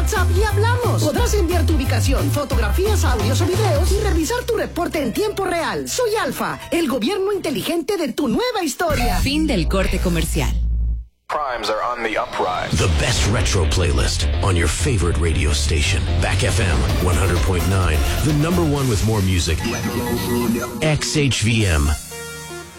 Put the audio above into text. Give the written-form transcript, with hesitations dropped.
WhatsApp y hablamos. Podrás enviar tu ubicación, fotografías, audios o videos y revisar tu reporte en tiempo real. Soy Alfa, el gobierno inteligente de tu nueva historia. Fin del corte comercial. Crimes are on the uprise. The best retro playlist on your favorite radio station. Back FM 100.9, the number one with more music. XHVM.